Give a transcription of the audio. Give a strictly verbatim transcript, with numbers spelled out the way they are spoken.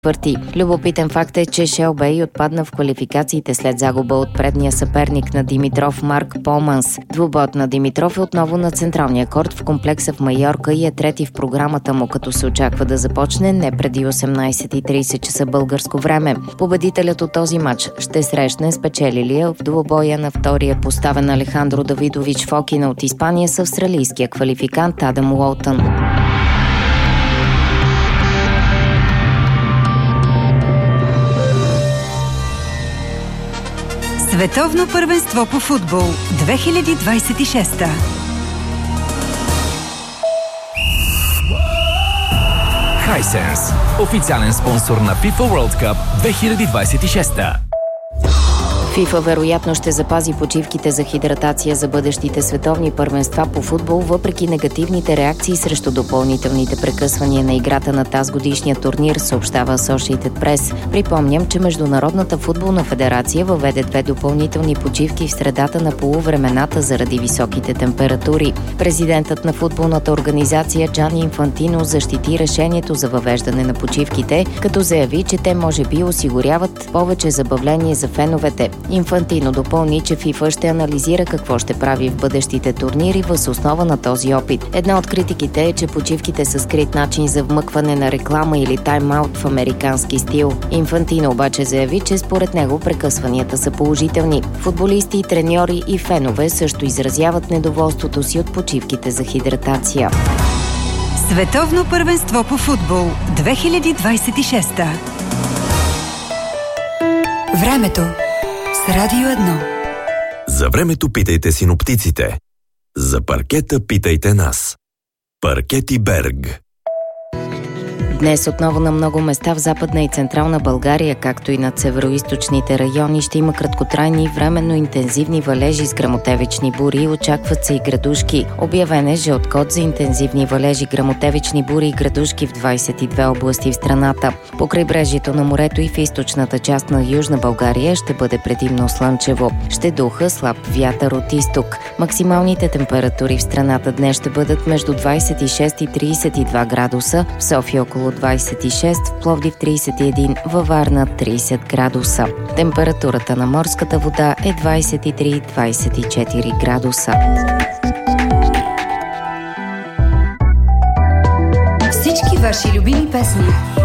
Четвърти. Любопитен факт е, че Шел Бей отпадна в квалификациите след загуба от предния съперник на Димитров Марк Полманс. Двубоят на Димитров е отново на централния корт в комплекса в Майорка и е трети в програмата му, като се очаква да започне не преди осемнайсет и трийсет часа българско време. Победителят от този матч ще срещне спечелилия в двубоя на втория поставен Алехандро Давидович Фокина от Испания с австралийския квалификант Адам Уолтън. Световно първенство по футбол две хиляди двайсет и шеста. Hisense, официален спонсор на FIFA World Cup две хиляди двайсет и шеста. FIFA вероятно ще запази почивките за хидратация за бъдещите световни първенства по футбол, въпреки негативните реакции срещу допълнителните прекъсвания на играта на тазгодишния турнир, съобщава Associated Press. Припомням, че Международната футболна федерация въведе две допълнителни почивки в средата на полувремената заради високите температури. Президентът на футболната организация Джани Инфантино защити решението за въвеждане на почивките, като заяви, че те може би осигуряват повече забавление за феновете. Инфантино допълни, че FIFA ще анализира какво ще прави в бъдещите турнири въз основа на този опит. Една от критиките е, че почивките са скрит начин за вмъкване на реклама или тайм-аут в американски стил. Инфантино обаче заяви, че според него прекъсванията са положителни. Футболисти, треньори и фенове също изразяват недоволството си от почивките за хидратация. Световно първенство по футбол две хиляди двайсет и шеста. Времето с Радио едно. За времето питайте синоптиците. За паркета питайте нас. Паркети Берг. Днес отново на много места в Западна и Централна България, както и над североизточните райони, ще има краткотрайни временно интензивни валежи с гръмотевични бури. Очакват се и градушки. Обявен е жълт код за интензивни валежи, гръмотевични бури и градушки в двайсет и две области в страната. По крайбрежието на морето и в източната част на Южна България ще бъде предимно слънчево. Ще духа слаб вятър от изток. Максималните температури в страната днес ще бъдат между двайсет и шест и трийсет и два градуса, в София около двайсет и шест, в Пловдив трийсет и един, във Варна трийсет градуса. Температурата на морската вода е двайсет и три - двайсет и четири градуса. Всички ваши любими песни